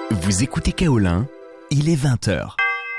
Vous écoutez Kaolin, il est 20h.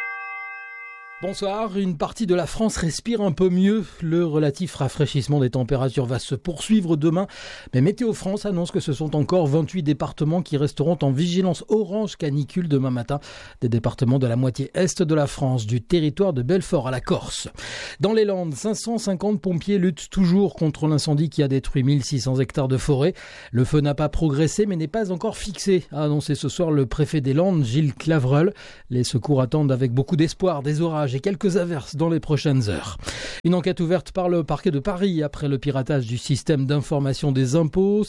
Bonsoir, une partie de la France respire un peu mieux. Le relatif rafraîchissement des températures va se poursuivre demain. Mais Météo France annonce que ce sont encore 28 départements qui resteront en vigilance orange canicule demain matin. Des départements de la moitié est de la France, du territoire de Belfort à la Corse. Dans les Landes, 550 pompiers luttent toujours contre l'incendie qui a détruit 1600 hectares de forêt. Le feu n'a pas progressé mais n'est pas encore fixé, a annoncé ce soir le préfet des Landes, Gilles Clavreul. Les secours attendent avec beaucoup d'espoir des orages et quelques averses dans les prochaines heures. Une enquête ouverte par le parquet de Paris après le piratage du système d'information des impôts.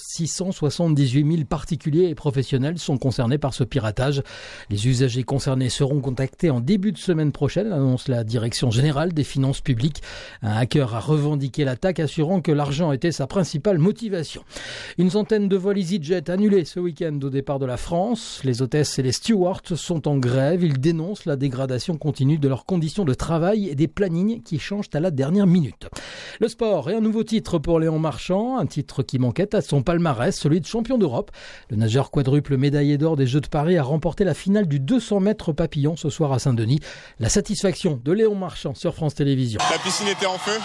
678 000 particuliers et professionnels sont concernés par ce piratage. Les usagers concernés seront contactés en début de semaine prochaine, annonce la Direction générale des finances publiques. Un hacker a revendiqué l'attaque, assurant que l'argent était sa principale motivation. Une centaine de vols EasyJet annulés ce week-end au départ de la France. Les hôtesses et les stewards sont en grève. Ils dénoncent la dégradation continue de leurs conditions de travail et des plannings qui changent à la dernière minute. Le sport et un nouveau titre pour Léon Marchand, un titre qui manquait à son palmarès, celui de champion d'Europe. Le nageur quadruple médaillé d'or des Jeux de Paris a remporté la finale du 200 mètres papillon ce soir à Saint-Denis. La satisfaction de Léon Marchand sur France Télévisions. La piscine était en feu,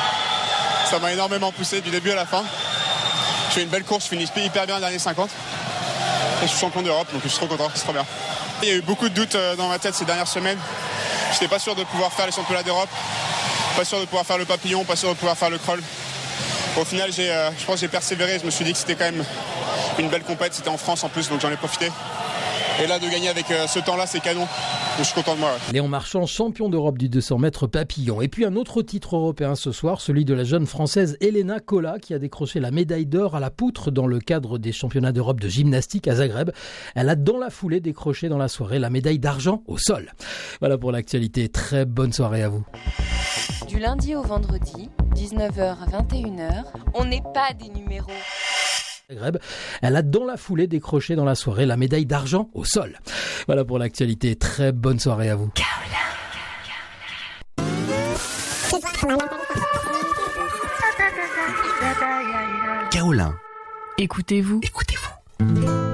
ça m'a énormément poussé du début à la fin. Je fais une belle course, je finis hyper bien le dernier 50 et je suis champion d'Europe, donc je suis trop content, c'est trop bien. Il y a eu beaucoup de doutes dans ma tête ces dernières semaines. Je n'étais pas sûr de pouvoir faire les championnats d'Europe, pas sûr de pouvoir faire le papillon, pas sûr de pouvoir faire le crawl. Au final, je pense que j'ai persévéré. Je me suis dit que c'était quand même une belle compète. C'était en France en plus, donc j'en ai profité. Et là, de gagner avec ce temps-là, c'est canon. Donc, je suis content de moi. Ouais. Léon Marchand, champion d'Europe du 200 mètres papillon. Et puis un autre titre européen ce soir, celui de la jeune française Elena Kola, qui a décroché la médaille d'or à la poutre dans le cadre des championnats d'Europe de gymnastique à Zagreb. Elle a dans la foulée décroché dans la soirée la médaille d'argent au sol. Voilà pour l'actualité. Très bonne soirée à vous. Du lundi au vendredi, 19h à 21h, on n'est pas des numéros. Elle a dans la foulée décroché dans la soirée la médaille d'argent au sol. Voilà pour l'actualité. Très bonne soirée à vous. Kaolin. Écoutez-vous. Écoutez-vous.